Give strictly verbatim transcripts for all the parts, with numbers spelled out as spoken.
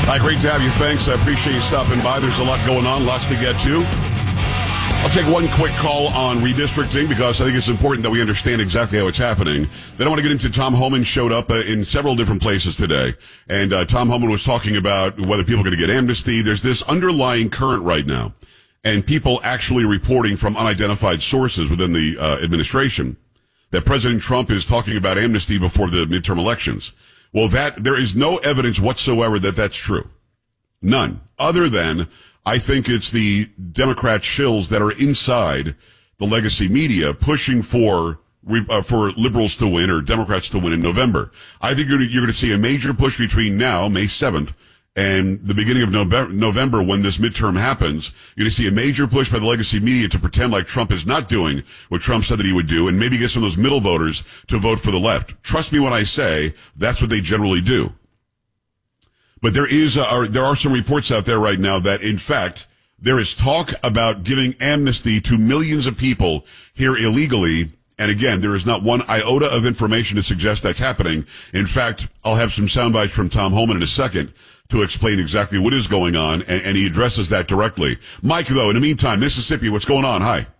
Hi, great to have you. Thanks. I appreciate you stopping by. There's a lot going on, lots to get to. I'll take one quick call on redistricting because I think it's important that we understand exactly how it's happening. Then I want to get into Tom Homan showed up uh, in several different places today. And uh, Tom Homan was talking about whether people are going to get amnesty. There's this underlying current right now, and people actually reporting from unidentified sources within the uh, administration that President Trump is talking about amnesty before the midterm elections. Well, that there is no evidence whatsoever that that's true. None. Other than I think it's the Democrat shills that are inside the legacy media pushing for uh, for liberals to win or Democrats to win in November. I think you're, you're going to see a major push between now, May seventh, and the beginning of November, November when this midterm happens. You're going to see a major push by the legacy media to pretend like Trump is not doing what Trump said that he would do and maybe get some of those middle voters to vote for the left. Trust me when I say that's what they generally do. But there is, uh, there are some reports out there right now that, in fact, there is talk about giving amnesty to millions of people here illegally. And again, there is not one iota of information to suggest that's happening. In fact, I'll have some sound bites from Tom Homan in a second to explain exactly what is going on, and, and he addresses that directly. Mike, though, in the meantime, Mississippi, what's going on? Hi.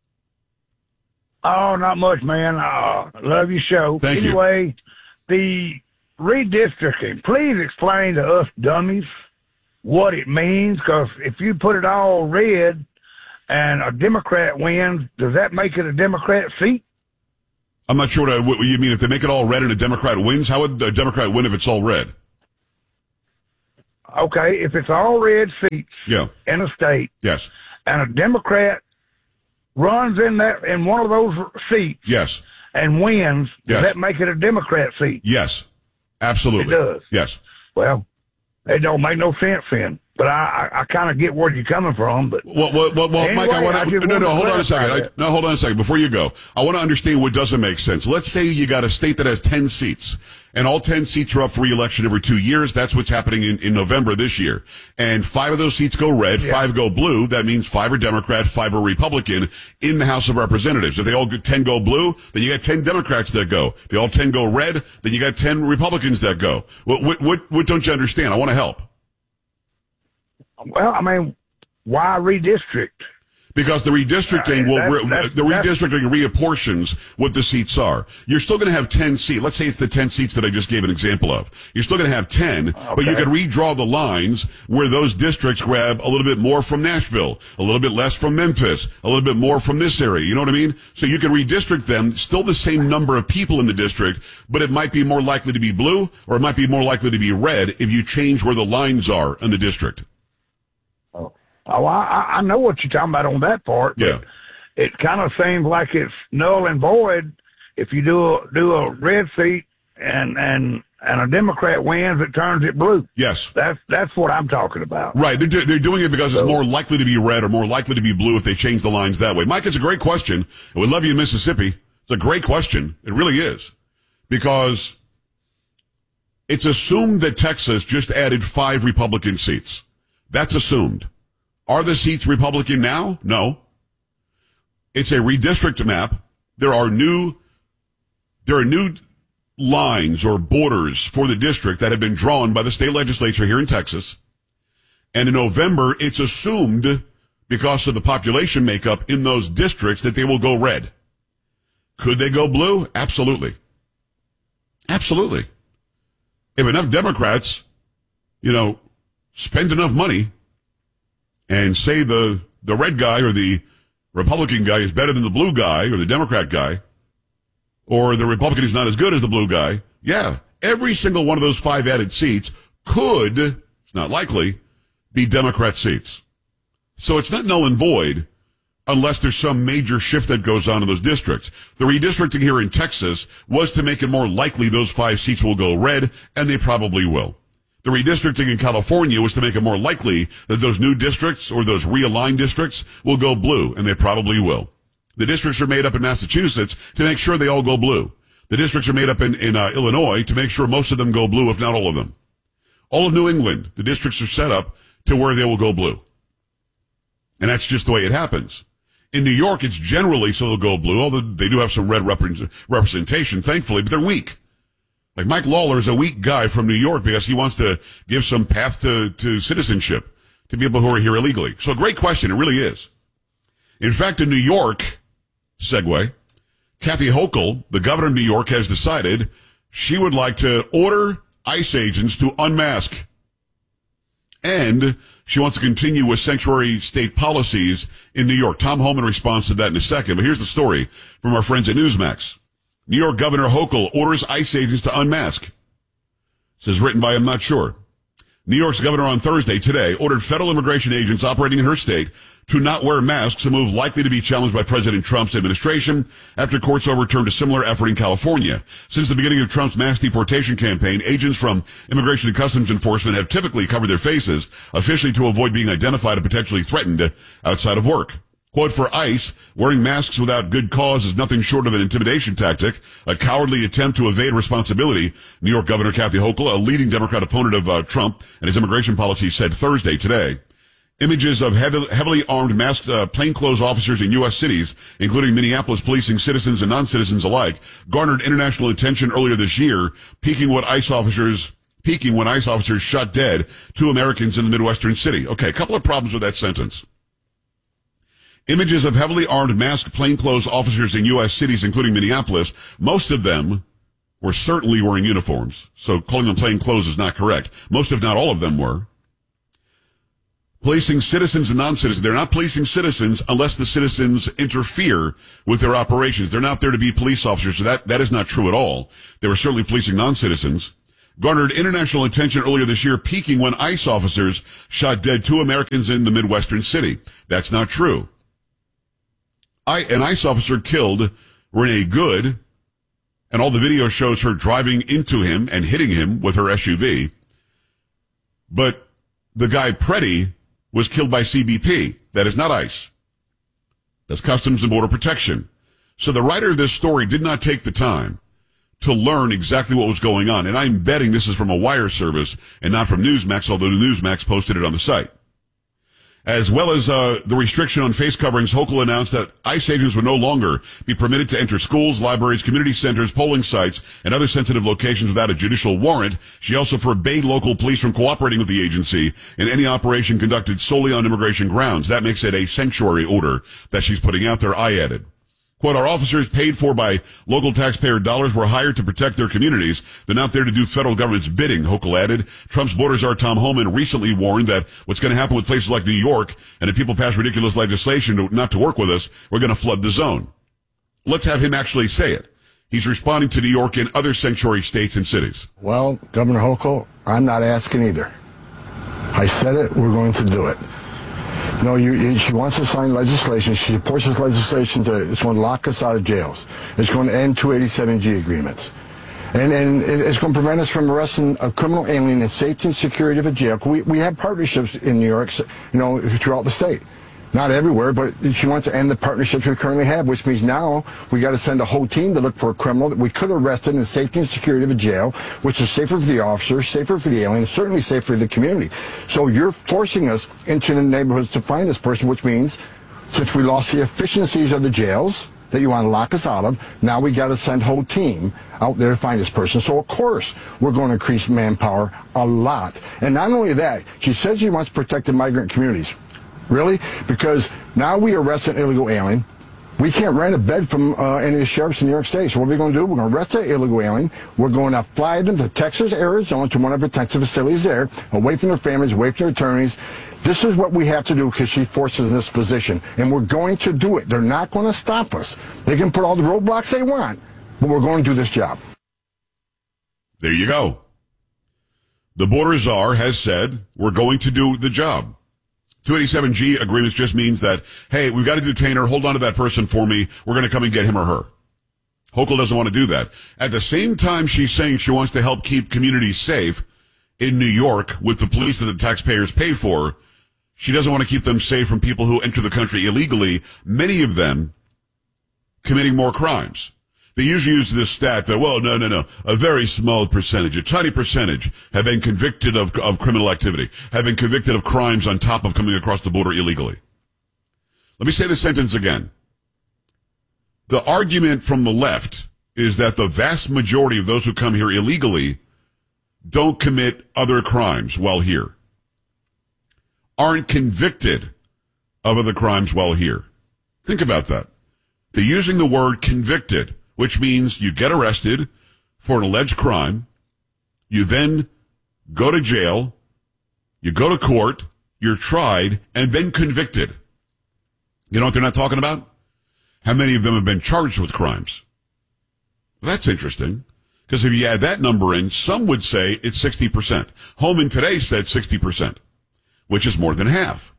Oh, not much, man. Uh, love your show. Thank you. Anyway, the redistricting, please explain to us dummies what it means, because if you put it all red and a Democrat wins, does that make it a Democrat seat? I'm not sure what, I, what you mean. If they make it all red and a Democrat wins, how would a Democrat win if it's all red? Okay, if it's all red seats yeah. in a state, yes, and a Democrat runs in that in one of those seats, yes, and wins, yes. does that make it a Democrat seat? Yes, absolutely. It does. Yes. Well, it don't make no sense then. But I, I, I kind of get where you're coming from. But well, well, well, well anyway, Mike, I want to no, no, hold on a second. I, that. no, hold on a second. Before you go, I want to understand what doesn't make sense. Let's say you got a state that has ten seats, and all ten seats are up for re-election every two years. That's what's happening in, in November this year. And five of those seats go red, yeah. five go blue. That means five are Democrat, five are Republican in the House of Representatives. If they all ten go blue, then you got ten Democrats that go. If they all ten go red, then you got ten Republicans that go. What, what, what, what don't you understand? I want to help. Well, I mean, why redistrict? Because the redistricting uh, will, that's, re, that's, the redistricting reapportions what the seats are. You're still going to have ten seats. Let's say it's the ten seats that I just gave an example of. You're still going to have ten, okay. But you can redraw the lines where those districts grab a little bit more from Nashville, a little bit less from Memphis, a little bit more from this area. You know what I mean? So you can redistrict them, still the same number of people in the district, but it might be more likely to be blue or it might be more likely to be red if you change where the lines are in the district. Oh, I, I know what you're talking about on that part. Yeah. It kind of seems like it's null and void if you do a, do a red seat and, and, and a Democrat wins, it turns it blue. Yes. That's, that's what I'm talking about. Right. They're, do, they're doing it because so, it's more likely to be red or more likely to be blue if they change the lines that way. Mike, it's a great question. We love you in Mississippi. It's a great question. It really is. Because it's assumed that Texas just added five Republican seats. That's assumed. Are the seats Republican now? No. It's a redistrict map. There are new, there are new lines or borders for the district that have been drawn by the state legislature here in Texas. And in November, it's assumed, because of the population makeup in those districts, that they will go red. Could they go blue? Absolutely. Absolutely. If enough Democrats, you know, spend enough money and say the, the red guy or the Republican guy is better than the blue guy or the Democrat guy, or the Republican is not as good as the blue guy, yeah, every single one of those five added seats could, it's not likely, be Democrat seats. So it's not null and void unless there's some major shift that goes on in those districts. The redistricting here in Texas was to make it more likely those five seats will go red, and they probably will. The redistricting in California was to make it more likely that those new districts or those realigned districts will go blue, and they probably will. The districts are made up in Massachusetts to make sure they all go blue. The districts are made up in, in uh, Illinois to make sure most of them go blue, if not all of them. All of New England, the districts are set up to where they will go blue. And that's just the way it happens. In New York, it's generally so they'll go blue, although they do have some red rep- representation, thankfully, but they're weak. Like Mike Lawler is a weak guy from New York because he wants to give some path to, to citizenship to people who are here illegally. So great question. It really is. In fact, in New York, segue, Kathy Hochul, the governor of New York, has decided she would like to order ICE agents to unmask. And she wants to continue with sanctuary state policies in New York. Tom Homan responds to that in a second. But here's the story from our friends at Newsmax. New York Governor Hochul orders ICE agents to unmask. This is written by I'm not sure. New York's governor on Thursday, today, ordered federal immigration agents operating in her state to not wear masks, a move likely to be challenged by President Trump's administration after courts overturned a similar effort in California. Since the beginning of Trump's mass deportation campaign, agents from Immigration and Customs Enforcement have typically covered their faces, officially to avoid being identified and potentially threatened outside of work. Quote, for ICE, wearing masks without good cause is nothing short of an intimidation tactic, a cowardly attempt to evade responsibility, New York Governor Kathy Hochul, a leading Democrat opponent of uh, Trump and his immigration policy, said Thursday today. Images of heavy, heavily armed masked uh, plainclothes officers in U S cities, including Minneapolis, policing citizens and non-citizens alike, garnered international attention earlier this year, peaking what ICE officers peaking when ICE officers shot dead two Americans in the Midwestern city. Okay, a couple of problems with that sentence. Images of heavily armed masked plainclothes officers in U S cities, including Minneapolis, most of them were certainly wearing uniforms. So calling them plainclothes is not correct. Most, if not all of them, were. Policing citizens and non-citizens. They're not policing citizens unless the citizens interfere with their operations. They're not there to be police officers, so that, that is not true at all. They were certainly policing non-citizens. Garnered international attention earlier this year, peaking when ICE officers shot dead two Americans in the Midwestern city. That's not true. I, an ICE officer killed Renee Good, and all the video shows her driving into him and hitting him with her S U V. But the guy Preddy was killed by C B P. That is not ICE. That's Customs and Border Protection. So the writer of this story did not take the time to learn exactly what was going on. And I'm betting this is from a wire service and not from Newsmax, although Newsmax posted it on the site. As well as uh, the restriction on face coverings, Hochul announced that ICE agents would no longer be permitted to enter schools, libraries, community centers, polling sites, and other sensitive locations without a judicial warrant. She also forbade local police from cooperating with the agency in any operation conducted solely on immigration grounds. That makes it a sanctuary order that she's putting out there, I added. Quote, our officers paid for by local taxpayer dollars were hired to protect their communities. They're not there to do federal government's bidding, Hochul added. Trump's border czar Tom Homan recently warned that what's going to happen with places like New York, and if people pass ridiculous legislation to, not to work with us, we're going to flood the zone. Let's have him actually say it. He's responding to New York and other sanctuary states and cities. Well, Governor Hochul, I'm not asking either. I said it, we're going to do it. No, you, she wants to sign legislation. She supports this legislation to, it's going to lock us out of jails. It's going to end two eighty-seven G agreements. And, and it's going to prevent us from arresting a criminal alien in safety and security of a jail. We, we have partnerships in New York, you know, throughout the state. Not everywhere, but she wants to end the partnerships we currently have, which means now we got to send a whole team to look for a criminal that we could have arrested in the safety and security of a jail, which is safer for the officers, safer for the alien, certainly safer for the community. So you're forcing us into the neighborhoods to find this person, which means since we lost the efficiencies of the jails that you want to lock us out of, now we got to send a whole team out there to find this person. So of course we're going to increase manpower a lot. And not only that, she says she wants to protect the migrant communities. Really? Because now we arrest an illegal alien. We can't rent a bed from uh, any of the sheriffs in New York State. So what are we going to do? We're going to arrest that illegal alien. We're going to fly them to Texas, Arizona, to one of the detention facilities there, away from their families, away from their attorneys. This is what we have to do because she forces this position. And we're going to do it. They're not going to stop us. They can put all the roadblocks they want, but we're going to do this job. There you go. The border czar has said we're going to do the job. two eighty-seven G agreements just means that, hey, we've got to detain her, hold on to that person for me, we're going to come and get him or her. Hochul doesn't want to do that. At the same time, she's saying she wants to help keep communities safe in New York with the police that the taxpayers pay for. She doesn't want to keep them safe from people who enter the country illegally, many of them committing more crimes. They usually use this stat that, well, no, no, no, a very small percentage, a tiny percentage have been convicted of, of criminal activity, have been convicted of crimes on top of coming across the border illegally. Let me say the sentence again. The argument from the left is that the vast majority of those who come here illegally don't commit other crimes while here, aren't convicted of other crimes while here. Think about that. They're using the word convicted, which means you get arrested for an alleged crime, you then go to jail, you go to court, you're tried, and then convicted. You know what they're not talking about? How many of them have been charged with crimes? Well, that's interesting, because if you add that number in, some would say it's sixty percent. Holman today said sixty percent, which is more than half.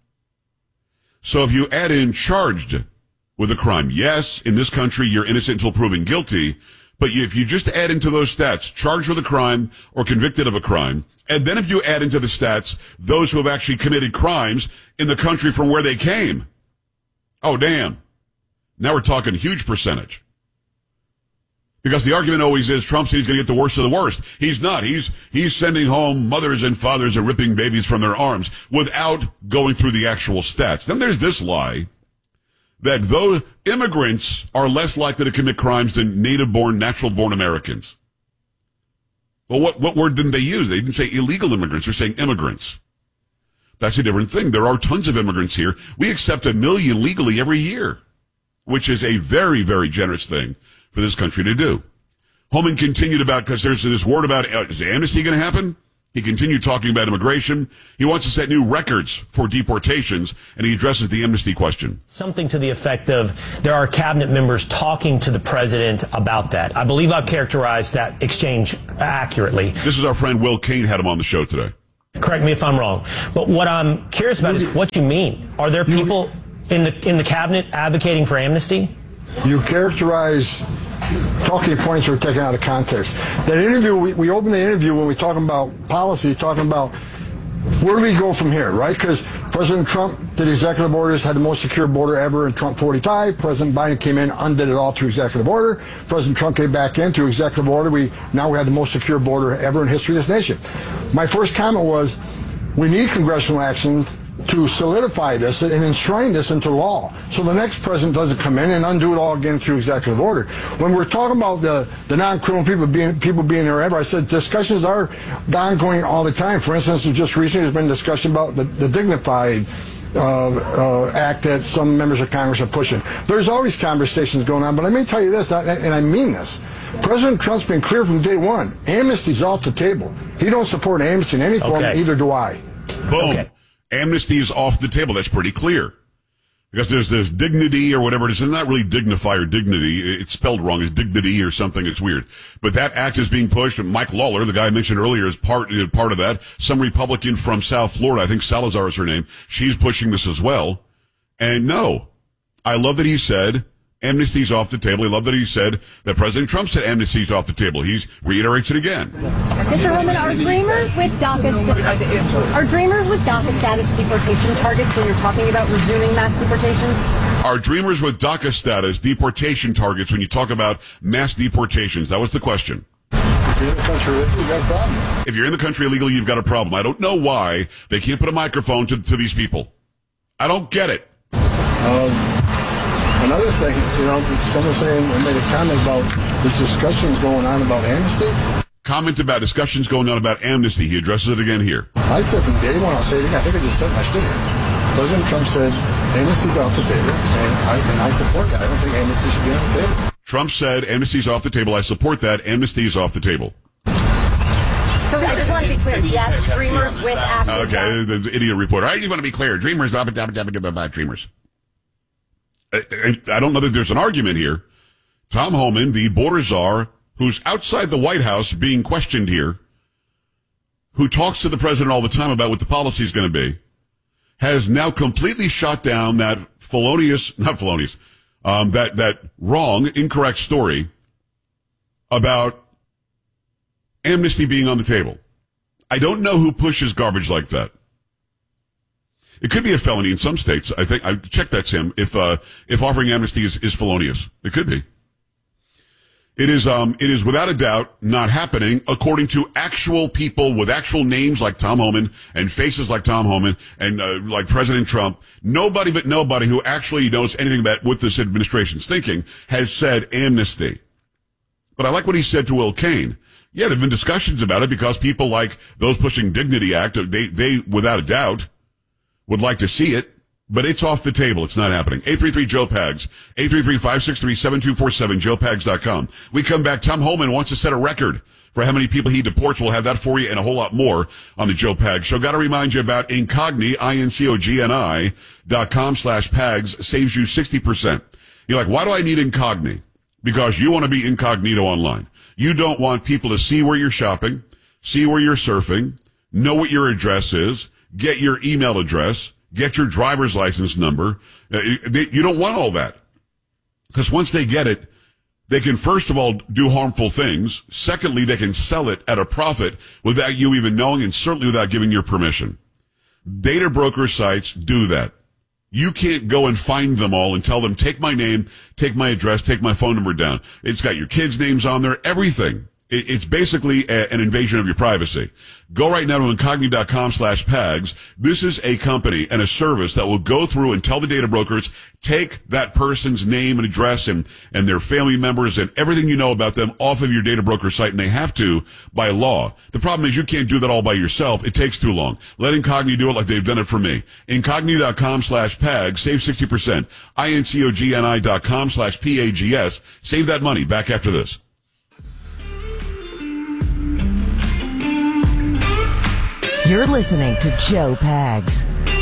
So if you add in charged with a crime, yes, in this country you're innocent until proven guilty, but if you just add into those stats, charged with a crime or convicted of a crime, and then if you add into the stats those who have actually committed crimes in the country from where they came, oh, damn. Now we're talking huge percentage. Because the argument always is Trump said he's going to get the worst of the worst. He's not. He's he's sending home mothers and fathers and ripping babies from their arms without going through the actual stats. Then there's this lie that those immigrants are less likely to commit crimes than native-born, natural-born Americans. Well, what, what word didn't they use? They didn't say illegal immigrants. They're saying immigrants. That's a different thing. There are tons of immigrants here. We accept a million legally every year, which is a very, very generous thing for this country to do. Holman continued about, because there's this word about, uh, is amnesty going to happen? He continued talking about immigration. He wants to set new records for deportations, and he addresses the amnesty question. Something to the effect of there are cabinet members talking to the president about that. I believe I've characterized that exchange accurately. This is our friend Will Cain, had him on the show today. Correct me if I'm wrong. But what I'm curious about is what you mean. Are there people in the in the cabinet advocating for amnesty? You characterize talking points were taken out of context. That interview, we, we opened the interview when we talking about policy, talking about where do we go from here, right? Because President Trump did executive orders, had the most secure border ever in Trump forty-five. President Biden came in, undid it all through executive order. President Trump came back in through executive order. We now we have the most secure border ever in history of this nation. My first comment was, we need congressional action to solidify this and enshrine this into law, so the next president doesn't come in and undo it all again through executive order. When we're talking about the, the non-criminal people being people being there ever, I said discussions are ongoing all the time. For instance, just recently there's been discussion about the, the Dignified uh, uh, Act that some members of Congress are pushing. There's always conversations going on, but let me tell you this, and I mean this. President Trump's been clear from day one. Amnesty's off the table. He don't support amnesty in any form, okay. Either do I. Boom. Okay. Amnesty is off the table. That's pretty clear. Because there's this dignity or whatever it is. It's not really dignify or dignity. It's spelled wrong. It's dignity or something. It's weird. But that act is being pushed. And Mike Lawler, the guy I mentioned earlier, is part, part of that. Some Republican from South Florida, I think Salazar is her name. She's pushing this as well. And no, I love that he said amnesty's off the table. I love that he said that President Trump said amnesty's off the table. He reiterates it again. Mister Holman, are dreamers with DACA are dreamers with DACA status deportation targets when you're talking about resuming mass deportations? Are dreamers with DACA status deportation targets when you talk about mass deportations? That was the question. If you're in the country illegally, you've got a problem. If you're in the country illegally, you've got a problem. I don't know why they can't put a microphone to, to these people. I don't get it. Um, Another thing, you know, someone saying, made a comment about there's discussions going on about amnesty. Comment about discussions going on about amnesty. He addresses it again here. I said from day one, I'll say it again, I think I just said in my studio. President Trump said amnesty's off the table, and I, and I support that. I don't think amnesty should be on the table. Trump said amnesty's off the table. I support that. Amnesty is off the table. So I just want to be clear. Yes, dreamers with active. Okay, the, the idiot reporter. I just want to be clear. Dreamers, blah, blah, blah, blah, blah, blah, dreamers. I, I don't know that there's an argument here. Tom Homan, the border czar, who's outside the White House being questioned here, who talks to the president all the time about what the policy is going to be, has now completely shot down that felonious, not felonious, um, that, that wrong, incorrect story about amnesty being on the table. I don't know who pushes garbage like that. It could be a felony in some states. I think I checked that, Sam. If uh, if offering amnesty is, is felonious, it could be. It is um it is without a doubt not happening according to actual people with actual names like Tom Homan and faces like Tom Homan and uh, like President Trump. Nobody but nobody who actually knows anything about what this administration's thinking has said amnesty. But I like what he said to Will Cain. Yeah, there have been discussions about it because people like those pushing Dignity Act, they, they, without a doubt, would like to see it, but it's off the table. It's not happening. eight three three, Joe Pags, eight three three, five six three, seven two four seven, joe pags dot com. We come back. Tom Holman wants to set a record for how many people he deports. We'll have that for you and a whole lot more on the Joe Pags Show. Got to remind you about Incogni, I N C O G N I dot com slash Pags, saves you sixty percent. You're like, why do I need Incogni? Because you want to be incognito online. You don't want people to see where you're shopping, see where you're surfing, know what your address is, get your email address, get your driver's license number. You don't want all that. Because once they get it, they can first of all do harmful things. Secondly, they can sell it at a profit without you even knowing and certainly without giving your permission. Data broker sites do that. You can't go and find them all and tell them, take my name, take my address, take my phone number down. It's got your kids' names on there, everything. It's basically a, an invasion of your privacy. Go right now to incogni dot com slash Pags. This is a company and a service that will go through and tell the data brokers, take that person's name and address and, and their family members and everything you know about them off of your data broker site, and they have to by law. The problem is you can't do that all by yourself. It takes too long. Let Incogni do it like they've done it for me. incogni dot com slash Pags. Save sixty percent. I N C O G N I dot com slash P A G S. Save that money. Back after this. You're listening to Joe Pags.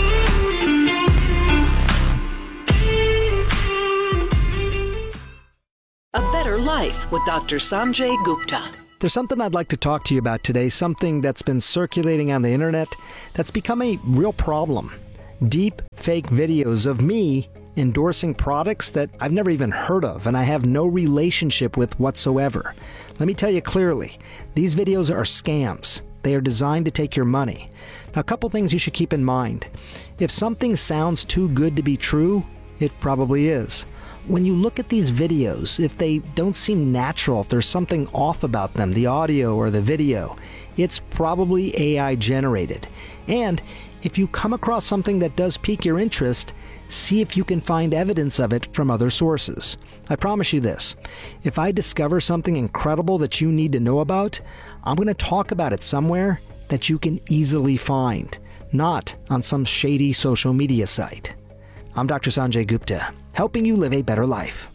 A Better Life with Doctor Sanjay Gupta. There's something I'd like to talk to you about today, something that's been circulating on the internet that's become a real problem. Deep fake videos of me endorsing products that I've never even heard of and I have no relationship with whatsoever. Let me tell you clearly, these videos are scams. They are designed to take your money. Now, a couple things you should keep in mind. If something sounds too good to be true, it probably is. When you look at these videos, if they don't seem natural, if there's something off about them, the audio or the video, it's probably A I generated. And if you come across something that does pique your interest, see if you can find evidence of it from other sources. I promise you this, if I discover something incredible that you need to know about, I'm going to talk about it somewhere that you can easily find, not on some shady social media site. I'm Doctor Sanjay Gupta, helping you live a better life.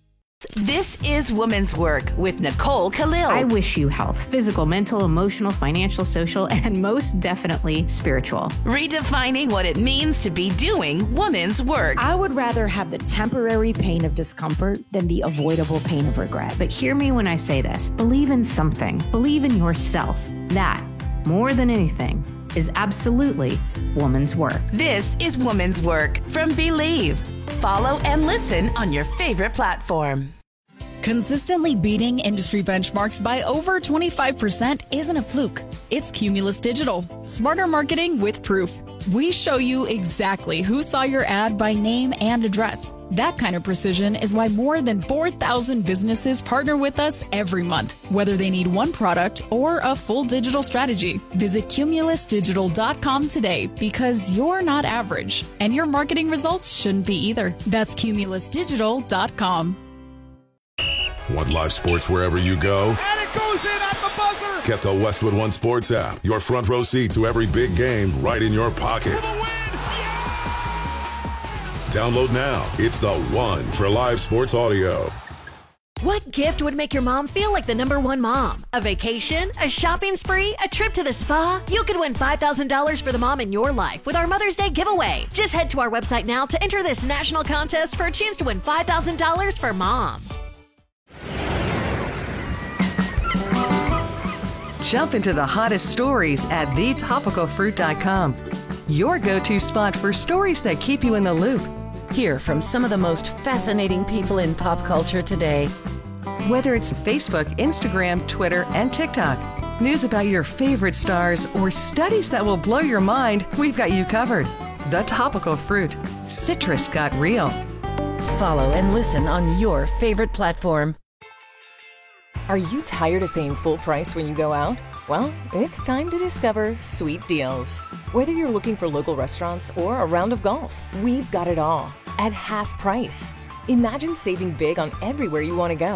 This is Woman's Work with Nicole Khalil. I wish you health, physical, mental, emotional, financial, social, and most definitely spiritual. Redefining what it means to be doing woman's work. I would rather have the temporary pain of discomfort than the avoidable pain of regret. But hear me when I say this. Believe in something. Believe in yourself. That, more than anything, is absolutely woman's work. This is Woman's Work from Believe. Follow and listen on your favorite platform. Consistently beating industry benchmarks by over twenty-five percent isn't a fluke. It's Cumulus Digital. Smarter marketing with proof. We show you exactly who saw your ad by name and address. That kind of precision is why more than four thousand businesses partner with us every month, whether they need one product or a full digital strategy. Visit cumulus digital dot com today because you're not average, and your marketing results shouldn't be either. That's cumulus digital dot com. Want live sports wherever you go? And it goes in at the buzzer! Get the Westwood One Sports app. Your front row seat to every big game right in your pocket. Download now. It's the one for live sports audio. What gift would make your mom feel like the number one mom? A vacation? A shopping spree? A trip to the spa? You could win five thousand dollars for the mom in your life with our Mother's Day giveaway. Just head to our website now to enter this national contest for a chance to win five thousand dollars for mom. Jump into the hottest stories at the topical fruit dot com. Your go-to spot for stories that keep you in the loop. Hear from some of the most fascinating people in pop culture today. Whether it's Facebook, Instagram, Twitter, and TikTok, news about your favorite stars, or studies that will blow your mind, we've got you covered. The Topical Fruit. Citrus got real. Follow and listen on your favorite platform. Are you tired of paying full price when you go out? Well, it's time to discover Sweet Deals. Whether you're looking for local restaurants or a round of golf, we've got it all at half price. Imagine saving big on everywhere you want to go.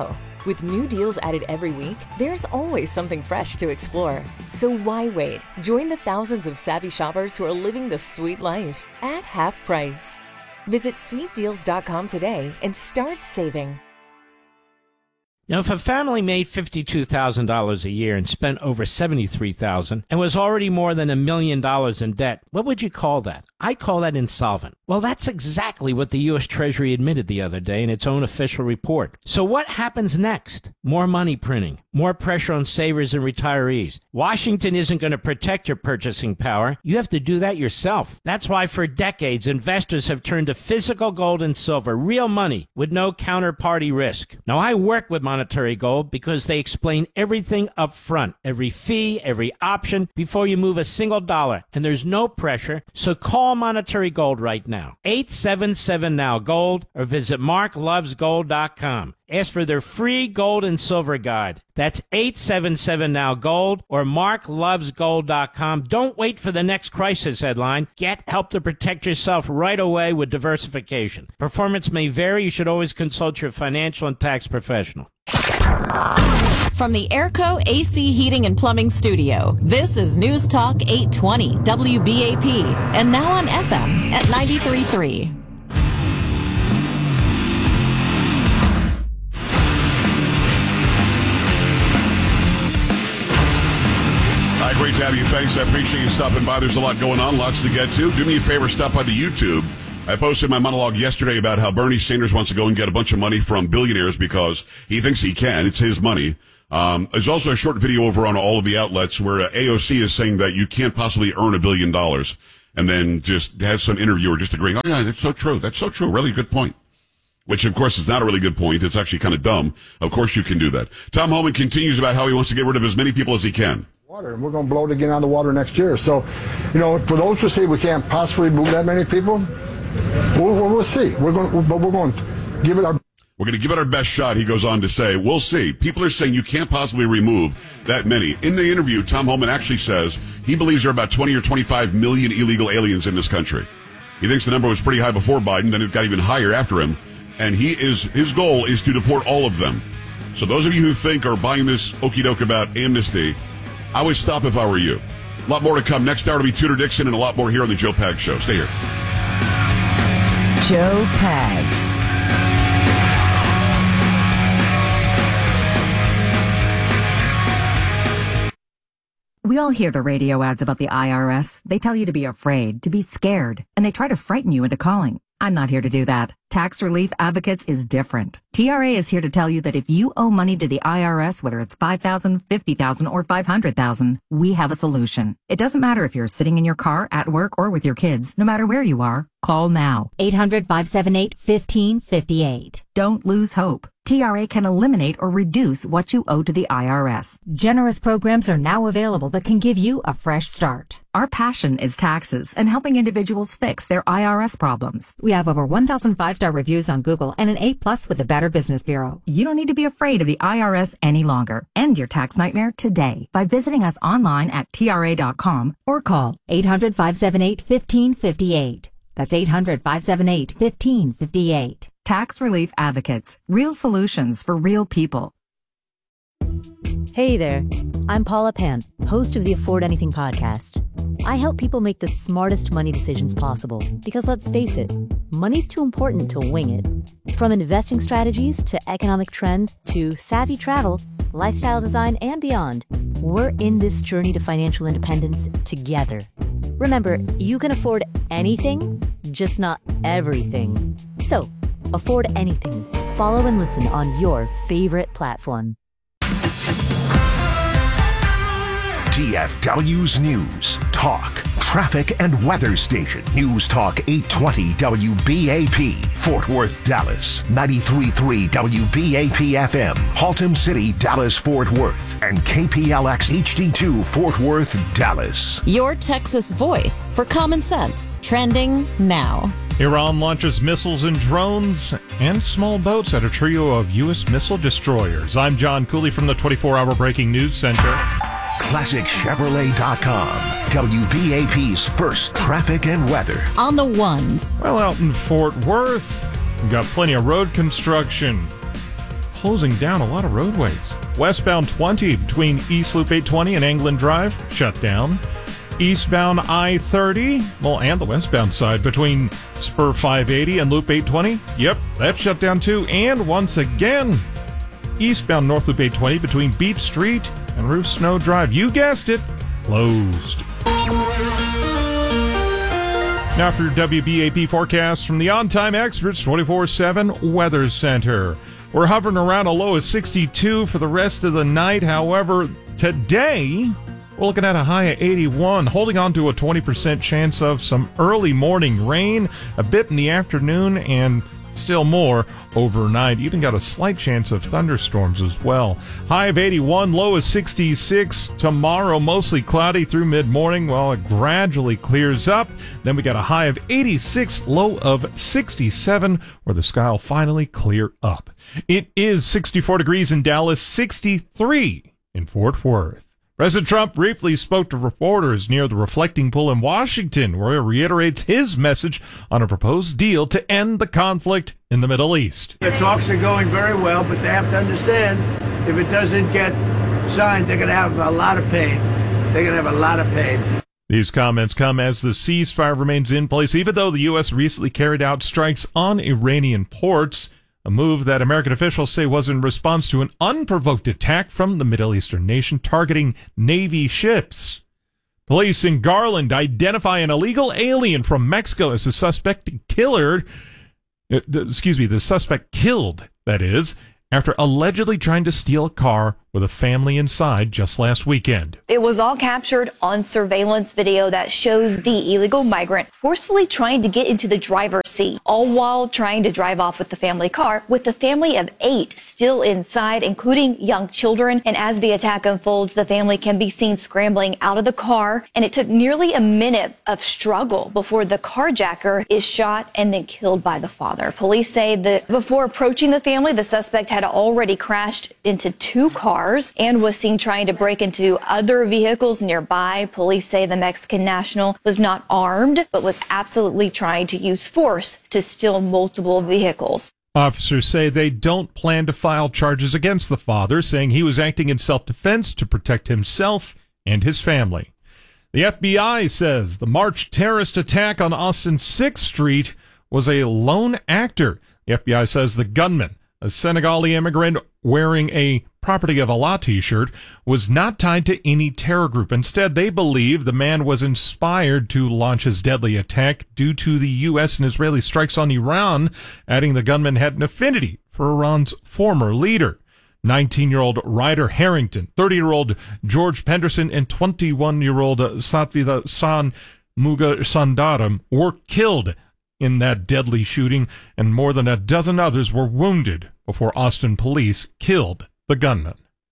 With new deals added every week, there's always something fresh to explore. So why wait? Join the thousands of savvy shoppers who are living the sweet life at half price. Visit sweet deals dot com today and start saving. Now, if a family made fifty-two thousand dollars a year and spent over seventy-three thousand dollars and was already more than a million dollars in debt, what would you call that? I call that insolvent. Well, that's exactly what the U S Treasury admitted the other day in its own official report. So what happens next? More money printing, more pressure on savers and retirees. Washington isn't going to protect your purchasing power. You have to do that yourself. That's why for decades, investors have turned to physical gold and silver, real money with no counterparty risk. Now, I work with Monetary Gold because they explain everything up front, every fee, every option, before you move a single dollar. And there's no pressure, so call Monetary Gold right now. eight seven seven now gold or visit mark loves gold dot com. Ask for their free gold and silver guide. That's eight seven seven now gold or mark loves gold dot com. Don't wait for the next crisis headline. Get help to protect yourself right away with diversification. Performance may vary. You should always consult your financial and tax professional. From the Airco A C Heating and Plumbing Studio, this is News Talk eight twenty W B A P, and now on F M at ninety-three point three. Hi, great to have you. Thanks. I appreciate you stopping by. There's a lot going on, lots to get to. Do me a favor, stop by the YouTube. I posted my monologue yesterday about how Bernie Sanders wants to go and get a bunch of money from billionaires because he thinks he can. It's his money. Um, there's also a short video over on all of the outlets where uh, A O C is saying that you can't possibly earn a billion dollars, and then just have some interviewer just agreeing, oh, yeah, that's so true. That's so true. Really good point. Which, of course, is not a really good point. It's actually kind of dumb. Of course you can do that. Tom Homan continues about how he wants to get rid of as many people as he can. Water, and we're going to blow it again out of the water next year. So, you know, for those who say we can't possibly move that many people, we'll, we'll, we'll see. We're going, but we're going to give it our. We're going to give it our best shot, he goes on to say. We'll see. People are saying you can't possibly remove that many. In the interview, Tom Homan actually says he believes there are about twenty or twenty-five million illegal aliens in this country. He thinks the number was pretty high before Biden, then it got even higher after him. And he is his goal is to deport all of them. So those of you who think are buying this okie doke about amnesty, I would stop if I were you. A lot more to come. Next hour to be Tudor Dixon and a lot more here on the Joe Pags Show. Stay here. Joe Pags. We all hear the radio ads about the I R S. They tell you to be afraid, to be scared, and they try to frighten you into calling. I'm not here to do that. Tax Relief Advocates is different. T R A is here to tell you that if you owe money to the I R S, whether it's five thousand dollars, fifty thousand dollars, or five hundred thousand dollars, we have a solution. It doesn't matter if you're sitting in your car, at work, or with your kids. No matter where you are, call now. eight hundred, five seven eight, one five five eight. Don't lose hope. T R A can eliminate or reduce what you owe to the I R S. Generous programs are now available that can give you a fresh start. Our passion is taxes and helping individuals fix their I R S problems. We have over one thousand five-star reviews on Google and an A plus with the Better Business Bureau. You don't need to be afraid of the I R S any longer. End your tax nightmare today by visiting us online at T R A dot com or call eight hundred, five seven eight, one five five eight. That's eight hundred, five seven eight, one five five eight. Tax Relief Advocates. Real solutions for real people. Hey there. I'm Paula Pan, host of the Afford Anything podcast. I help people make the smartest money decisions possible because, let's face it, money's too important to wing it. From investing strategies to economic trends to savvy travel, lifestyle design, and beyond, we're in this journey to financial independence together. Remember, you can afford anything, just not everything. So, afford anything. Follow and listen on your favorite platform. T F W's News, Talk, Traffic, and Weather Station. News Talk eight twenty W B A P, Fort Worth, Dallas. ninety-three point three W B A P F M, Haltom City, Dallas, Fort Worth. And K P L X H D two, Fort Worth, Dallas. Your Texas voice for common sense. Trending now. Iran launches missiles and drones and small boats at a trio of U S missile destroyers. I'm John Cooley from the twenty-four hour Breaking News Center. Classic Chevrolet dot com, W B A P's first traffic and weather. On the ones. Well, out in Fort Worth, we've got plenty of road construction. closing down a lot of roadways. Westbound twenty between East Loop eight twenty and Anglin Drive, shut down. Eastbound I thirty, well, and the westbound side between Spur five eighty and Loop eight twenty, yep, that's shut down too. And once again, eastbound North Loop eight twenty between Beach Street and Roof Snow Drive, you guessed it, closed. Now for your W B A P forecast from the On-Time Experts twenty-four seven Weather Center. We're hovering around a low of sixty-two for the rest of the night. However, today, we're looking at a high of eighty-one, holding on to a twenty percent chance of some early morning rain, a bit in the afternoon, and still more overnight. Even got a slight chance of thunderstorms as well. High of eighty-one, low of sixty-six. Tomorrow, mostly cloudy through mid-morning while it gradually clears up. Then we got a high of eighty-six, low of sixty-seven, where the sky will finally clear up. It is sixty-four degrees in Dallas, sixty-three in Fort Worth. President Trump briefly spoke to reporters near the Reflecting Pool in Washington, where he reiterates his message on a proposed deal to end the conflict in the Middle East. The talks are going very well, but they have to understand if it doesn't get signed, they're going to have a lot of pain. They're going to have a lot of pain. These comments come as the ceasefire remains in place, even though the U S recently carried out strikes on Iranian ports. A move that American officials say was in response to an unprovoked attack from the Middle Eastern nation targeting Navy ships. Police in Garland identify an illegal alien from Mexico as the suspect killer, uh, excuse me, the suspect killed, that is, after allegedly trying to steal a car with a family inside just last weekend. It was all captured on surveillance video that shows the illegal migrant forcefully trying to get into the driver's seat, all while trying to drive off with the family car, with the family of eight still inside, including young children. And as the attack unfolds, the family can be seen scrambling out of the car, and it took nearly a minute of struggle before the carjacker is shot and then killed by the father. Police say that before approaching the family, the suspect had already crashed into two cars and was seen trying to break into other vehicles nearby. Police say the Mexican national was not armed, but was absolutely trying to use force to steal multiple vehicles. Officers say they don't plan to file charges against the father, saying he was acting in self-defense to protect himself and his family. The F B I says the March terrorist attack on Austin sixth Street was a lone actor. The F B I says the gunman, a Senegali immigrant wearing a Property of Allah t-shirt, was not tied to any terror group. Instead, they believe the man was inspired to launch his deadly attack due to the U S and Israeli strikes on Iran, adding the gunman had an affinity for Iran's former leader. nineteen-year-old Ryder Harrington, thirty-year-old George Penderson, and twenty-one-year-old Satvida San Muga Sandaram were killed in that deadly shooting, and more than a dozen others were wounded before Austin police killed the gunman.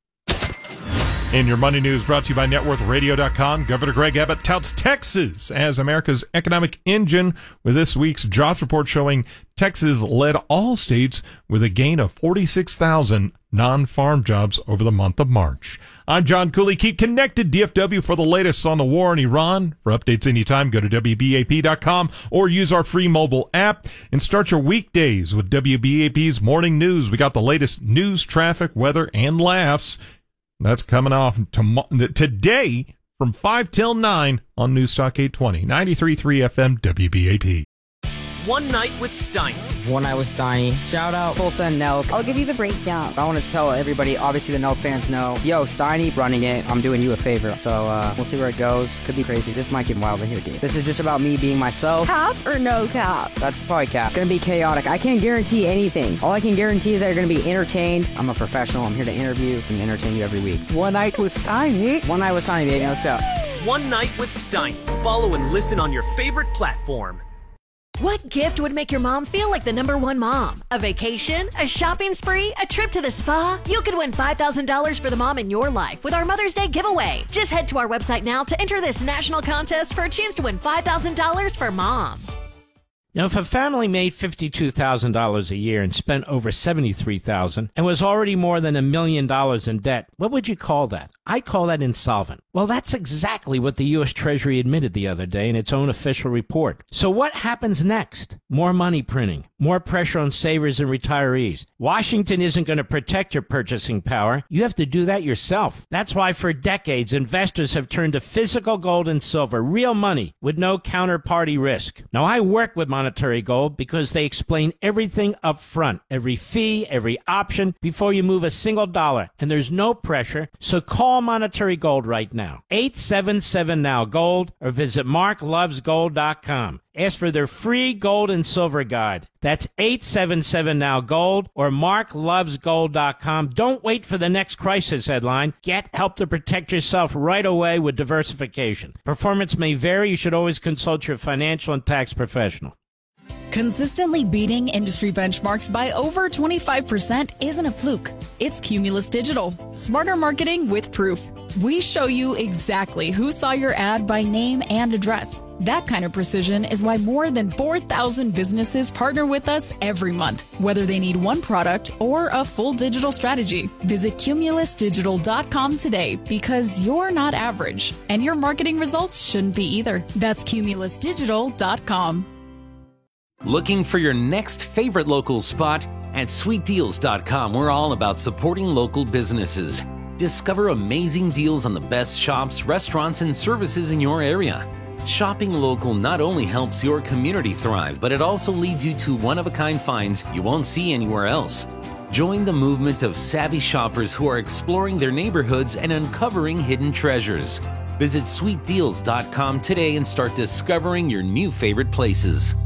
In your money news, brought to you by net worth radio dot com, Governor Greg Abbott touts Texas as America's economic engine, with this week's jobs report showing Texas led all states with a gain of forty-six thousand non-farm jobs over the month of March. I'm John Cooley. Keep connected, D F W, for the latest on the war in Iran. For updates anytime, go to W B A P dot com or use our free mobile app and start your weekdays with W B A P's Morning News. We got the latest news, traffic, weather, and laughs. That's coming off tom- today from five till nine on News Talk eight twenty, ninety-three point three F M W B A P. One Night with Steiny. One Night with Steiny. Shout out Tulsa and Nelk. I'll give you the breakdown. I want to tell everybody, obviously the Nelk fans know, yo, Steiny running it, I'm doing you a favor. So uh, we'll see where it goes. Could be crazy. This might get wild in here, dude. This is just about me being myself. Cap or no cap? That's probably cap. Gonna be chaotic. I can't guarantee anything. All I can guarantee is that you're gonna be entertained. I'm a professional. I'm here to interview and entertain you every week. One Night with Steiny. One Night with Steiny, baby. Let's go. One Night with Steiny. Follow and listen on your favorite platform. What gift would make your mom feel like the number one mom? A vacation? A shopping spree? A trip to the spa? You could win five thousand dollars for the mom in your life with our Mother's Day giveaway. Just head to our website now to enter this national contest for a chance to win five thousand dollars for mom. Now, if a family made fifty-two thousand dollars a year and spent over seventy-three thousand dollars and was already more than a million dollars in debt, what would you call that? I call that insolvent. Well, that's exactly what the U S Treasury admitted the other day in its own official report. So what happens next? More money printing, more more pressure on savers and retirees. Washington isn't going to protect your purchasing power. You have to do that yourself. That's why for decades, investors have turned to physical gold and silver, real money with no counterparty risk. Now, I work with Monetary Gold because they explain everything up front, every fee, every option, before you move a single dollar. And there's no pressure, so call Monetary Gold right now. eight seven seven now gold or visit mark loves gold dot com. Ask for their free gold and silver guide. That's eight seven seven now gold or mark loves gold dot com. Don't wait for the next crisis headline. Get help to protect yourself right away with diversification. Performance may vary. You should always consult your financial and tax professional. Consistently beating industry benchmarks by over twenty-five percent isn't a fluke. It's Cumulus Digital. Smarter marketing with proof. We show you exactly who saw your ad by name and address. That kind of precision is why more than four thousand businesses partner with us every month, whether they need one product or a full digital strategy. Visit cumulus digital dot com today because you're not average, and your marketing results shouldn't be either. That's cumulus digital dot com. Looking for your next favorite local spot? At sweet deals dot com, we're all about supporting local businesses. Discover amazing deals on the best shops, restaurants, and services in your area. Shopping local not only helps your community thrive, but it also leads you to one-of-a-kind finds you won't see anywhere else. Join the movement of savvy shoppers who are exploring their neighborhoods and uncovering hidden treasures. Visit sweet deals dot com today and start discovering your new favorite places.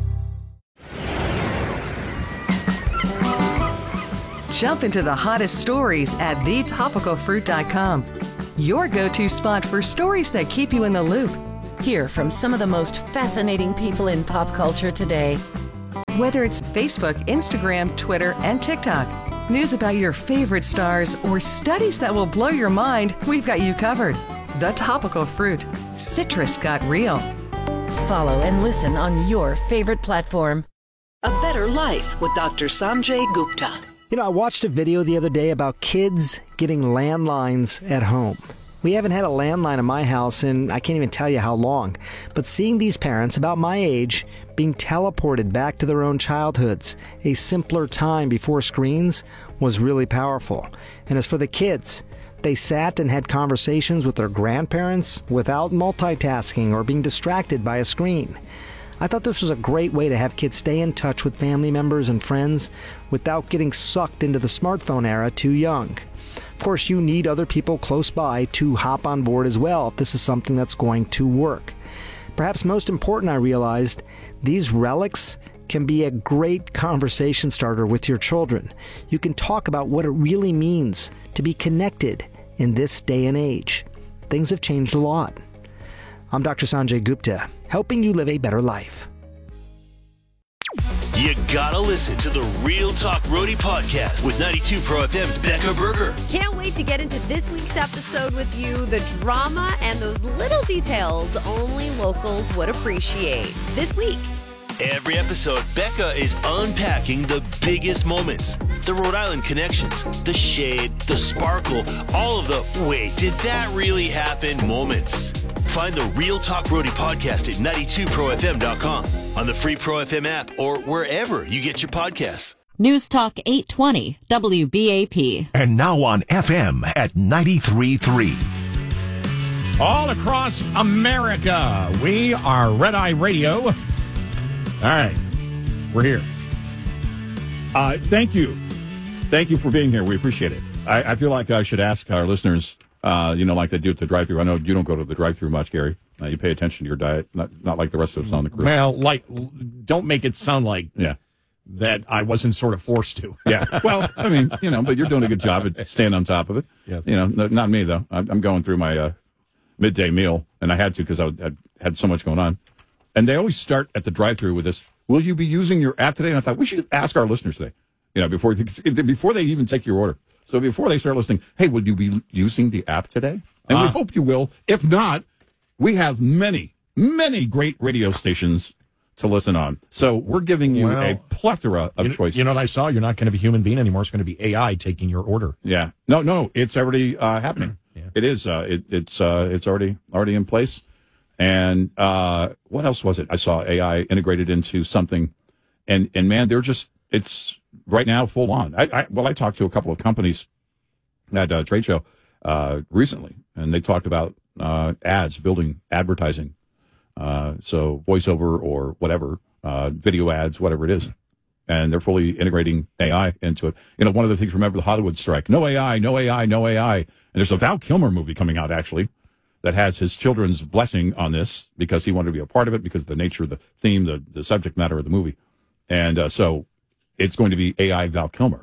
Jump into the hottest stories at the topical fruit dot com. Your go-to spot for stories that keep you in the loop. Hear from some of the most fascinating people in pop culture today. Whether it's Facebook, Instagram, Twitter, and TikTok, news about your favorite stars, or studies that will blow your mind, we've got you covered. The Topical Fruit. Citrus got real. Follow and listen on your favorite platform. A Better Life with Doctor Sanjay Gupta. You know, I watched a video the other day about kids getting landlines at home. We haven't had a landline in my house in I can't even tell you how long. But seeing these parents about my age being teleported back to their own childhoods, a simpler time before screens, was really powerful. And as for the kids, they sat and had conversations with their grandparents without multitasking or being distracted by a screen. I thought this was a great way to have kids stay in touch with family members and friends without getting sucked into the smartphone era too young. Of course, you need other people close by to hop on board as well if this is something that's going to work. Perhaps most important, I realized, these relics can be a great conversation starter with your children. You can talk about what it really means to be connected in this day and age. Things have changed a lot. I'm Doctor Sanjay Gupta, helping you live a better life. You gotta listen to the Real Talk Roadie podcast with ninety-two Pro F M's Becca Berger. Can't wait to get into this week's episode with you. The drama and those little details only locals would appreciate. This week. Every episode, Becca is unpacking the biggest moments, the Rhode Island connections, the shade, the sparkle, all of the wait, did that really happen moments. Find the Real Talk Roadie podcast at ninety-two pro f m dot com, on the free Pro F M app, or wherever you get your podcasts. News Talk eight twenty, W B A P. And now on F M at ninety-three point three. All across America, we are Red Eye Radio. All right, we're here. Uh, thank you. Thank you for being here. We appreciate it. I, I feel like I should ask our listeners, uh, you know, like they do at the drive-thru. I know you don't go to the drive-thru much, Gary. Uh, you pay attention to your diet, not not like the rest of us on the crew. Well, like, don't make it sound like yeah. that I wasn't sort of forced to. Yeah. Well, I mean, you know, but you're doing a good job at staying on top of it. Yes. You know, no, not me, though. I'm, I'm going through my uh, midday meal, and I had to because I had, had so much going on. And they always start at the drive-thru with this, will you be using your app today? And I thought, we should ask our listeners today, you know, before, before they even take your order. So before they start listening, hey, will you be using the app today? And uh, we hope you will. If not, we have many, many great radio stations to listen on. So we're giving you well, a plethora of you, choices. You know what I saw? You're not going to be a human being anymore. It's going to be A I taking your order. Yeah. No, no, it's already uh, happening. Yeah. It is. Uh, it, it's uh, it's already already in place. And uh, what else was it? I saw A I integrated into something. And, and man, they're just it's right now full on. I, I well, I talked to a couple of companies at a trade show uh, recently, and they talked about uh, ads, building advertising, uh, so voiceover or whatever, uh, video ads, whatever it is, and they're fully integrating A I into it. You know, one of the things. Remember the Hollywood strike? No A I, no A I, no A I. And there's a Val Kilmer movie coming out actually that has his children's blessing on this because he wanted to be a part of it because of the nature of the theme, the the subject matter of the movie, and uh, so it's going to be A I Val Kilmer,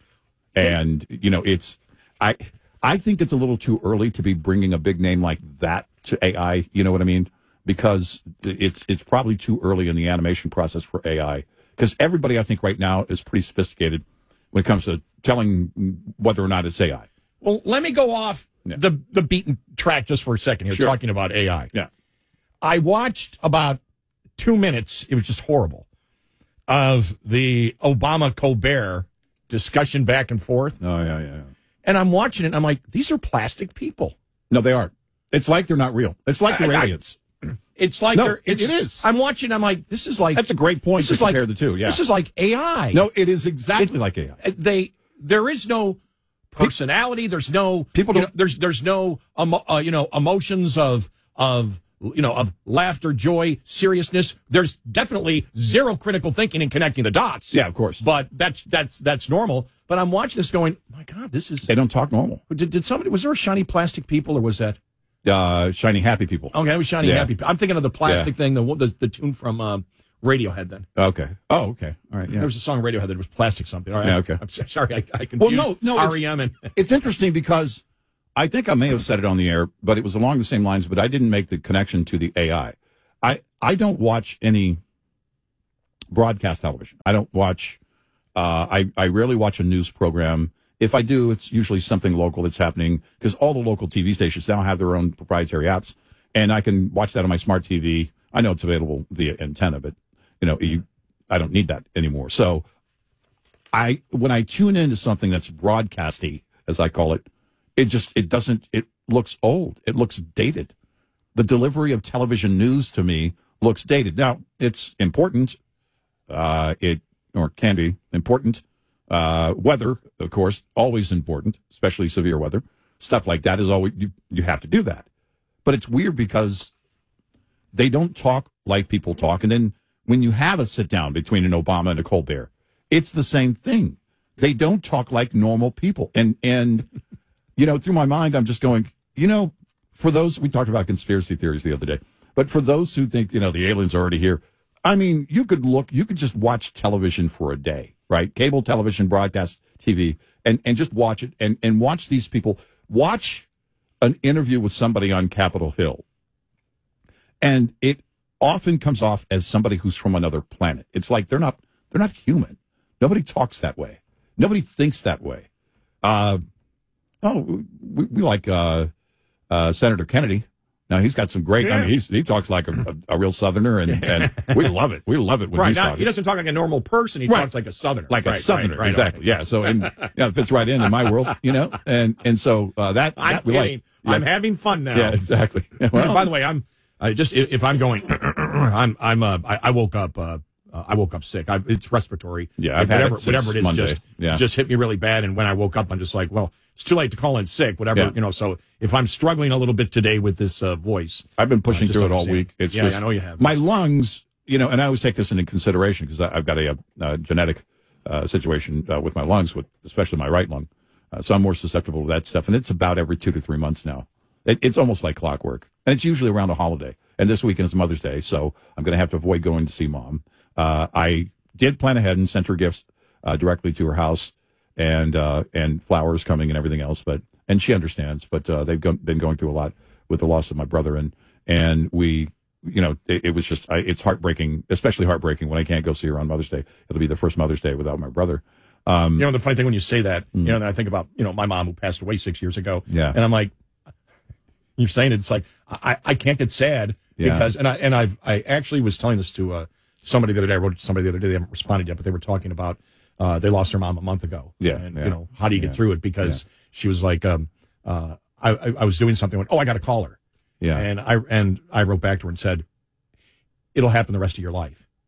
and you know it's. I I think it's a little too early to be bringing a big name like that to A I. You know what I mean? Because it's it's probably too early in the animation process for A I. Because everybody, I think, right now is pretty sophisticated when it comes to telling whether or not it's A I. Well, let me go off Yeah. the the beaten track just for a second here, Sure. talking about A I. Yeah. I watched about two minutes. It was just horrible of the Obama Colbert discussion back and forth. Oh yeah, yeah. yeah. And I'm watching it, and I'm like, these are plastic people. No, they aren't. It's like they're not real. It's like they're I- I- aliens. It's like No, they're. It's, it is. I'm watching. I'm like, this is like. That's a great point This to is like compare the two. Yeah. This is like A I. No, it is exactly like A I. They there is no personality. There's no People you don't- know, there's there's no emo, uh, you know emotions of of you know of laughter, joy, seriousness. There's definitely zero critical thinking and connecting the dots. Yeah, of course. But that's that's that's normal. But I'm watching this going, my God, this is. They don't talk normal. Did, did somebody was there a shiny plastic people or was that? Uh, shiny happy people. Okay, it was shiny Yeah. happy. I'm thinking of the plastic Yeah. thing, the, the the tune from um, Radiohead. Then Okay. Oh, okay. All right. Yeah. there was a song Radiohead that was plastic something. All right. Yeah, okay. I'm so- sorry, I, I confused Well, no, no. R it's- E M and It's interesting because I think I may have said it on the air, but it was along the same lines, but I didn't make the connection to the A I. I, I don't watch any broadcast television. I don't watch, uh, I, I rarely watch a news program. If I do, it's usually something local that's happening because all the local T V stations now have their own proprietary apps, and I can watch that on my smart T V. I know it's available via antenna, but you know, you, I don't need that anymore. So I, when I tune into something that's broadcasty, as I call it, it just, it doesn't, it looks old. It looks dated. The delivery of television news to me looks dated. Now, it's important. Uh, it, or can be important. Uh, weather, of course, always important, especially severe weather. Stuff like that is always, you, you have to do that. But it's weird because they don't talk like people talk. And then when you have a sit down between an Obama and a Colbert, it's the same thing. They don't talk like normal people. And, and, you know, through my mind, I'm just going, you know, for those, we talked about conspiracy theories the other day, but for those who think, you know, the aliens are already here, I mean, you could look, you could just watch television for a day, right? Cable television, broadcast T V, and, and just watch it and, and watch these people. Watch an interview with somebody on Capitol Hill. And it often comes off as somebody who's from another planet. It's like they're not, they're not human. Nobody talks that way. Nobody thinks that way. Uh, oh, we, we like uh, uh, Senator Kennedy. Now he's got some great. I mean, he's, he talks like a, a, a real Southerner, and, and we love it. We love it when right he's now, talking. he doesn't talk like a normal person. He Right. talks like a Southerner, like a Right, Southerner, right, right, exactly. okay. Yeah. So and you know, it fits right in in my world, you know, and and so uh, that, I'm that we kidding. like. Yeah. I'm having fun now. Yeah, exactly. Well, By the way, I'm I just if if I'm going, I'm I'm uh, I, I woke up uh, uh, I woke up sick. I, it's respiratory. Yeah, I've had whatever it since whatever it is Monday. just Yeah. just hit me really bad. And when I woke up, I'm just like, well, it's too late to call in sick. Whatever Yeah. you know. So if I'm struggling a little bit today with this uh, voice, I've been pushing uh, just through it all understand. week. It's yeah, just, I know you have. My lungs, you know, and I always take this into consideration because I've got a, a genetic uh, situation uh, with my lungs, with especially my right lung. Uh, so I'm more susceptible to that stuff. And it's about every two to three months now. It, it's almost like clockwork. And it's usually around a holiday. And this weekend is Mother's Day, so I'm going to have to avoid going to see Mom. Uh, I did plan ahead and sent her gifts uh, directly to her house, and uh, and flowers coming and everything else. But and she understands. But uh, they've go- been going through a lot with the loss of my brother, and and we, you know, it, it was just I, it's heartbreaking, especially heartbreaking when I can't go see her on Mother's Day. It'll be the first Mother's Day without my brother. Um, you know, the funny thing when you say that, you know, then I think about you know my mom who passed away six years ago. Yeah. and I'm like, you're saying it, it's like I, I can't get sad Yeah. because and I and I've I actually was telling this to uh, somebody the other day. I wrote it to somebody the other day. They haven't responded yet, but they were talking about uh, they lost their mom a month ago. Yeah, and yeah. you know how do you get Yeah. through it? Because she was like, um, uh, I, I I was doing something. Went, oh, I got to call her. Yeah. and I and I wrote back to her and said, it'll happen the rest of your life.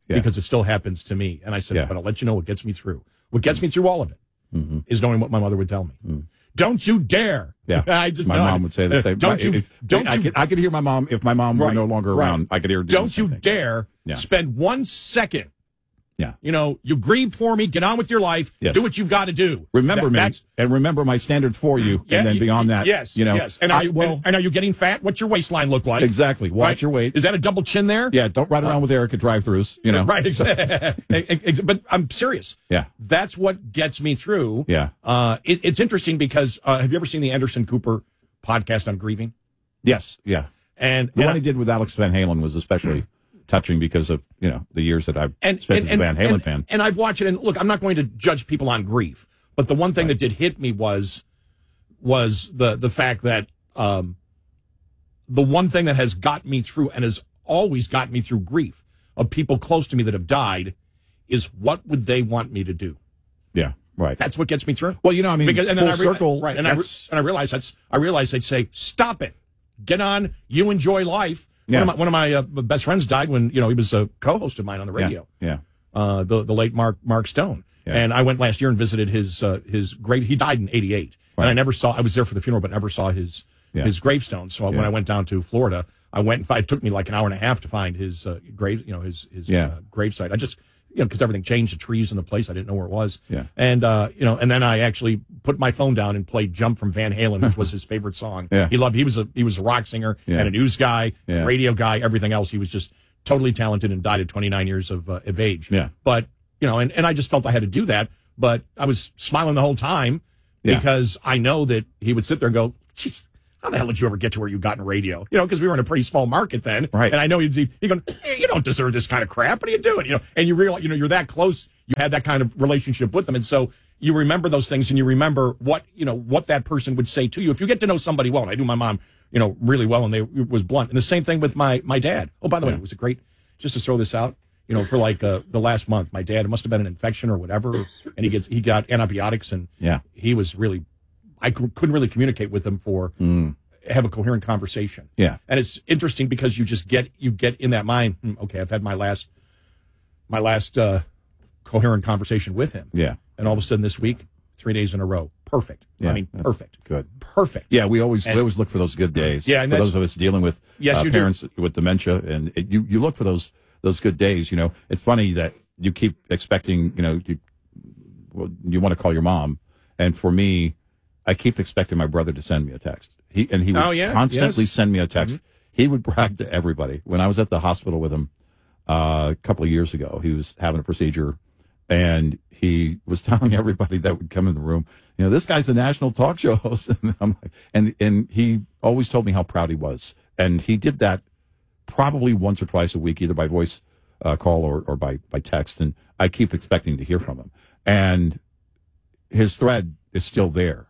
Yeah. because it still happens to me. And I said, Yeah. but I'll let you know what gets me through. What gets me through all of it Mhm. is knowing what my mother would tell me. Mm. Don't you dare. Yeah, I just my know mom it. would say the same. Don't My- you? if- Don't I you? could, I could hear my mom if my mom were Right, no longer right. around. I could hear. her doing Don't the you same thing. dare Yeah. spend one second. Yeah. You know, you grieve for me. Get on with your life. Yes. Do what you've got to do. Remember That- me, that's- and remember my standards for you, Yeah, and then y- beyond that, yes, you know, yes. And are I you, will. and, and are you getting fat? What's your waistline look like? Exactly. Watch Right? your weight. Is that a double chin there? Yeah. Don't ride around with Eric at drive-throughs. You know. Right. Exactly. But I'm serious. Yeah. That's what gets me through. Yeah. Uh, it, it's interesting because uh, have you ever seen the Anderson Cooper podcast on grieving? Yes. Yeah. And The and one I- he did with Alex Van Halen was especially touching because of you know the years that I've and, spent and, as a Van Halen and, fan. And I've watched it. And look, I'm not going to judge people on grief, but the one thing that did hit me was was the the fact that um, the one thing that has got me through and has always got me through grief of people close to me that have died is what would they want me to do? Yeah. Right. That's what gets me through. Well, you know, I mean, Because, and then full I re- circle. right? And I, re- that's- and I realized that's I realized they'd say, "Stop it, get on, you enjoy life." Yeah. One of my, one of my uh, best friends died when you know he was a co-host of mine on the radio. Yeah. Uh, the the late Mark Mark Stone, Yeah. and I went last year and visited his uh, his grave. He died in eighty-eight, and I never saw. I was there for the funeral, but never saw his Yeah. his gravestone. So when Yeah. I went down to Florida, I went. And, it took me like an hour and a half to find his uh, grave. You know his his Yeah. uh, gravesite. I just you know because everything changed, the trees in the place. I didn't know where it was. Yeah. And uh, you know, and then I actually put my phone down and played "Jump" from Van Halen, which was his favorite song. Yeah. He loved. He was a he was a rock singer Yeah. and a news guy, Yeah. radio guy, everything else. He was just totally talented and died at twenty-nine years of uh, of age. Yeah. But you know, and, and I just felt I had to do that. But I was smiling the whole time Yeah. because I know that he would sit there and go, "Jeez, how the hell did you ever get to where you got in radio?" You know, because we were in a pretty small market then. Right. And I know he'd see, he'd go, hey, "You don't deserve this kind of crap. What are you doing?" You know, and you realize, you know, you're that close. You had that kind of relationship with them. And so you remember those things and you remember what, you know, what that person would say to you. If you get to know somebody well, and I knew my mom, you know, really well, and they it was blunt. And the same thing with my, my dad. Oh, by the way, it was a great, just to throw this out, you know, for like uh, the last month, my dad, it must have been an infection or whatever. And he gets, he got antibiotics and Yeah. he was really, I cou- couldn't really communicate with him for, Mm. have a coherent conversation. Yeah. And it's interesting because you just get, you get in that mind, "Hmm, okay, I've had my last, my last, uh, coherent conversation with him. Yeah. And all of a sudden this week, three days in a row, perfect. Yeah. I mean, perfect. Good. Perfect. Yeah, we always And- we always look for those good days. Yeah, and for that's- those of us dealing with Yes, uh, you do. parents with dementia, and it, you you look for those those good days. You know, it's funny that you keep expecting. You know, you well, you want to call your mom, and for me, I keep expecting my brother to send me a text. He and he would Oh, yeah, constantly yes. send me a text. Mhm. He would brag to everybody. When I was at the hospital with him uh, a couple of years ago, he was having a procedure, and he was telling everybody that would come in the room, you know, this guy's the national talk show host. And I'm like, and, and he always told me how proud he was. And he did that probably once or twice a week, either by voice uh, call or, or by, by text. And I keep expecting to hear from him. And his thread is still there.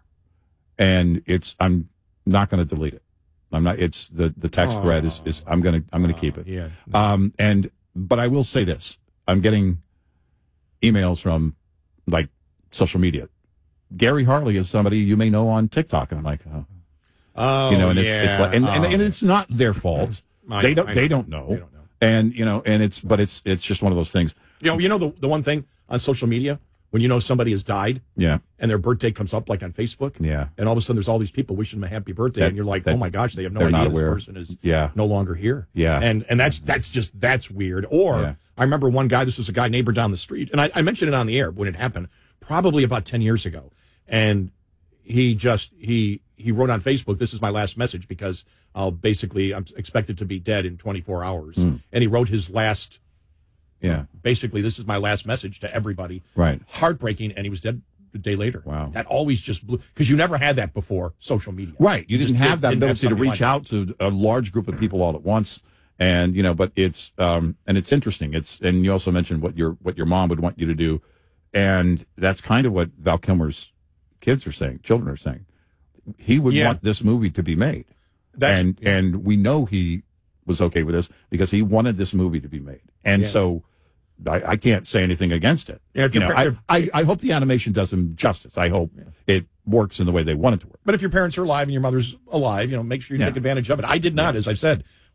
And it's, I'm not going to delete it. I'm not, it's the, the text thread is, is, I'm going to, I'm going to keep it. Yeah. Um, and, but I will say this, I'm getting emails from like social media. Gary Harley is somebody you may know on TikTok. And I'm like, oh, Oh, you know, and it's, yeah. it's like, and, and, Oh. and it's not their fault. I they know, don't, I they know. don't know. They don't know. And, you know, and it's, but it's, it's just one of those things. You know, you know the, the one thing on social media, when you know somebody has died Yeah. and their birthday comes up like on Facebook, Yeah. and all of a sudden there's all these people wishing them a happy birthday, That- and you're like, that oh my gosh, they have no they're idea not this aware. person is Yeah. no longer here. Yeah. And and that's that's just that's weird. Or Yeah. I remember one guy, this was a guy neighbor down the street, and I, I mentioned it on the air when it happened, probably about ten years ago. And he just he he wrote on Facebook, "This is my last message because I'll basically I'm expected to be dead in twenty-four hours." Mm. And he wrote his last Yeah. basically, "This is my last message to everybody." Right. Heartbreaking, and he was dead a day later. Wow. That always just blew, because you never had that before social media. Right. You didn't just have that didn't have ability to something reach like out to a large group of people all at once. And, you know, but it's, um, and it's interesting. It's, and you also mentioned what your, what your mom would want you to do. And that's kind of what Val Kilmer's kids are saying, children are saying. He would Yeah. want this movie to be made. That's- and, and we know he was okay with this because he wanted this movie to be made. And Yeah. so I, I can't say anything against it. Yeah, if you your know, par- I, if- I, I hope the animation does him justice. I hope it works in the way they want it to work. But if your parents are alive and your mother's alive, you know, make sure you Yeah. take advantage of it. I did not, as I said,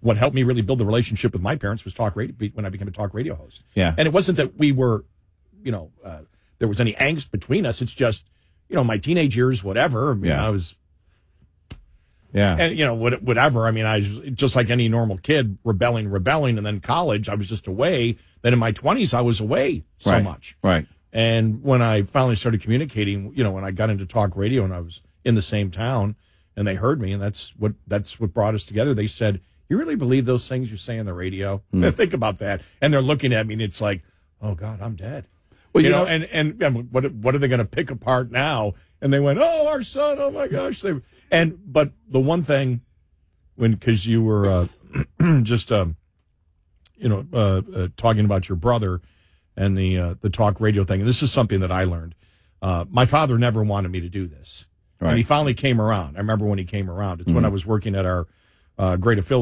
what helped me really build the relationship with my parents was talk radio when I became a talk radio host. Yeah. And it wasn't that we were, you know, uh, there was any angst between us. It's just, you know, my teenage years, whatever. I mean, Yeah. I was, Yeah. and you know, what- whatever. I mean, I was just like any normal kid, rebelling, rebelling, and then college, I was just away. Then in my twenties, I was away so Right. much. Right. And when I finally started communicating, you know, when I got into talk radio and I was in the same town, and they heard me, and that's what that's what brought us together. They said, "You really believe those things you say on the radio?" Mm. Think about that. And they're looking at me, and it's like, "Oh God, I'm dead." Well, you, you know, know- and, and and what what are they going to pick apart now? And they went, "Oh, our son. Oh my gosh." They and but the one thing, when because you were uh, just um, you know uh, uh, talking about your brother and the uh, the talk radio thing, and this is something that I learned. Uh, my father never wanted me to do this. Right. And he finally came around. I remember when he came around. It's when Mhm. I was working at our uh, great affiliate.